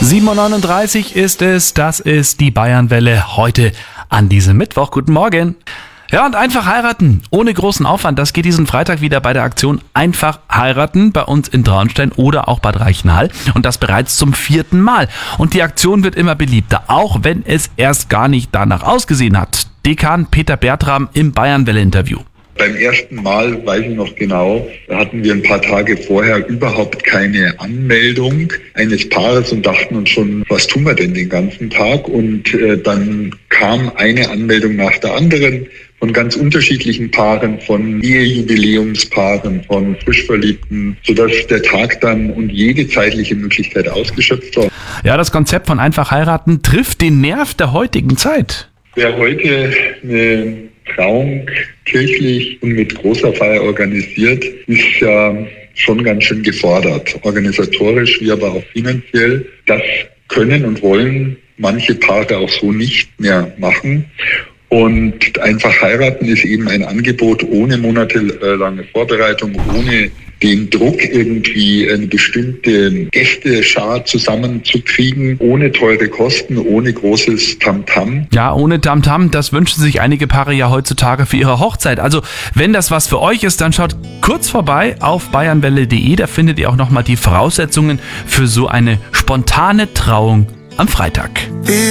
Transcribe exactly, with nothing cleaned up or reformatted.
sieben Uhr neununddreißig ist es, das ist die Bayernwelle heute an diesem Mittwoch. Guten Morgen. Ja, und einfach heiraten, ohne großen Aufwand, das geht diesen Freitag wieder bei der Aktion Einfach heiraten bei uns in Traunstein oder auch Bad Reichenhall und das bereits zum vierten Mal. Und die Aktion wird immer beliebter, auch wenn es erst gar nicht danach ausgesehen hat. Dekan Peter Bertram im Bayernwelle-Interview. Beim ersten Mal, weiß ich noch genau, da hatten wir ein paar Tage vorher überhaupt keine Anmeldung eines Paares und dachten uns schon, was tun wir denn den ganzen Tag? Und äh, dann kam eine Anmeldung nach der anderen von ganz unterschiedlichen Paaren, von Ehejubiläumspaaren, von Frischverliebten, sodass der Tag dann und jede zeitliche Möglichkeit ausgeschöpft war. Ja, das Konzept von Einfach heiraten trifft den Nerv der heutigen Zeit. Wer heute eine Trauung kirchlich und mit großer Feier organisiert, ist ja schon ganz schön gefordert, organisatorisch wie aber auch finanziell. Das können und wollen manche Paare auch so nicht mehr machen. Und Einfach heiraten ist eben ein Angebot ohne monatelange Vorbereitung, ohne den Druck, irgendwie eine bestimmte Gästeschar zusammenzukriegen, ohne teure Kosten, ohne großes Tamtam. Ja, ohne Tamtam, das wünschen sich einige Paare ja heutzutage für ihre Hochzeit. Also, wenn das was für euch ist, dann schaut kurz vorbei auf bayernwelle punkt de, da findet ihr auch nochmal die Voraussetzungen für so eine spontane Trauung am Freitag.